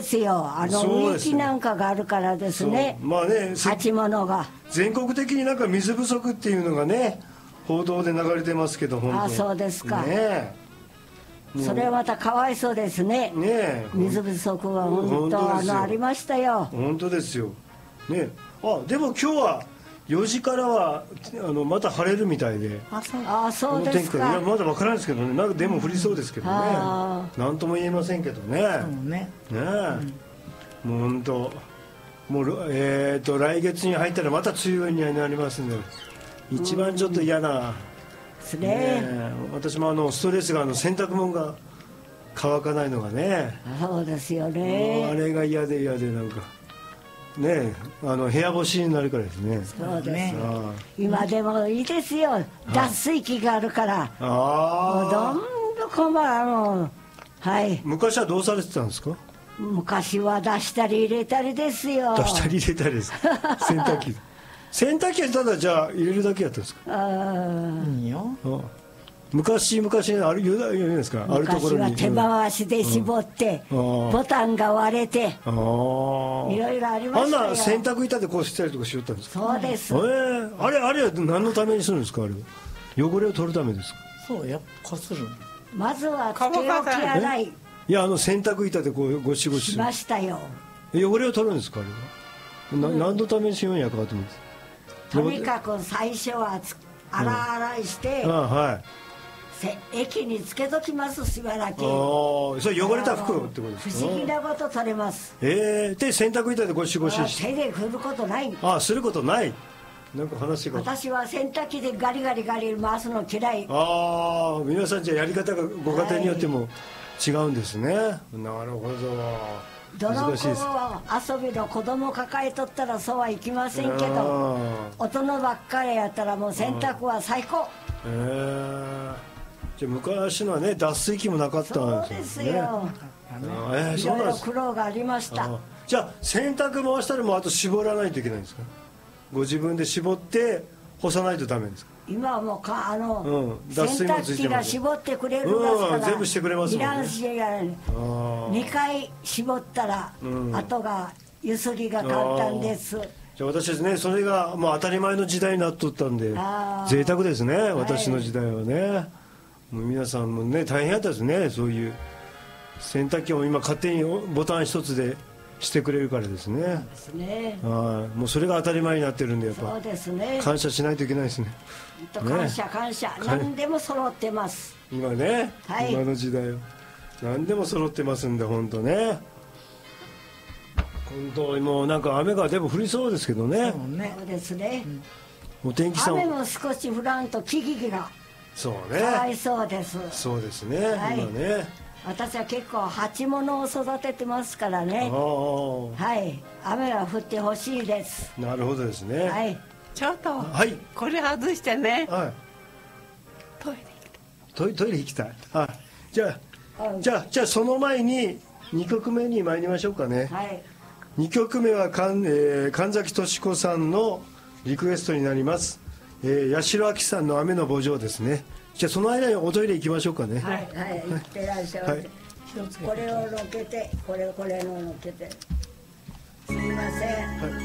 ですよ。植木なんかがあるからですね。 まあね、 鉢物が全国的になんか水不足っていうのがね、報道で流れてますけど、本当。 あ、そうですか。 ね、 それはまたかわいそうですね。 ね、 水不足は本当ありましたよ。 本当ですよ。ね、でも今日は4時からはまた晴れるみたいで。 そうですか。 いやまだわからないですけどね。なんかでも降りそうですけどね。なんとも言えませんけどね。ねえ。もう本当。もう来月に入ったらまた梅雨になりますんで、一番ちょっと嫌な。 ですね。 私もストレスが洗濯物が乾かないのがね。 そうですよね。 あれが嫌でなんか。ね、部屋干しになるからですね。 そうです。今でもいいですよ。脱水機があるから。もうどんどこもはい。 昔はどうされてたんですか？ 昔は出したり入れたりですよ。 出したり入れたりですか？洗濯機。洗濯機はただじゃあ入れるだけやったんですか？ いいよ。 昔ある言うんですか？あるところに。 昔は手回しで絞って、ボタンが割れて、いろいろありましたよ。 あんな洗濯板でこうしたりとかしよったんですか？ そうです。 あれは何のためにするんですか？あれは汚れを取るためですか？ そうや、こする。 まずはつけ置き洗い。 いや洗濯板でこうゴシゴシしましたよ。 汚れを取るんですか？あれは何のためにしようんやかと思うんです。 とにかく最初は洗いして、液につけときます。しばらく。 それ汚れた服ってことですか？ 不思議なこと取れます。 で洗濯板でゴシゴシ手で振ることない。 することない。なんか話が。 私は洗濯機でガリガリ回すの嫌い。 皆さんじゃやり方がご家庭によっても違うんですね。なるほど。 どの子は遊びの子供抱えとったらそうはいきませんけど、大人ばっかりやったらもう洗濯は最高。 じゃあ昔のはね、脱水機もなかったんですね。 そうですよ。いろいろ苦労がありました。 じゃあ洗濯回したらもうあと絞らないといけないんですか？ご自分で絞って干さないとダメですか？ 今はもう洗濯機が絞ってくれるんですから、 全部してくれますもんね。 2回絞ったら、あとがゆすりが簡単です。 じゃあ私ですね、それがもう当たり前の時代になっとったんで贅沢ですね、私の時代はね。もう皆さんもね大変やったですね。そういう洗濯機を今勝手にボタン一つでしてくれるからですね。もうそれが当たり前になってるんで、やっぱ感謝しないといけないですね。 感謝、何でも揃ってます。 今ね、今の時代は何でも揃ってますんで、本当ね。本当もうなんか雨がでも降りそうですけどね。 そうですね。 お天気さん。 雨も少し降らんと木々がそうね。 かわいそうです。 そうですね。今ね。 私は結構鉢物を育ててますからね。雨は降ってほしいです。 なるほどですね。 ちょっと、これ外してね。 トイレ行きたい。じゃあその前に2曲目に参りましょうかね。2曲目は神崎敏子さんのリクエストになります。八代亜紀さんの雨の慕情ですね。じゃあその間におトイレ行きましょうかね。 行ってらっしゃい。これをのけて、これののけて。すみません。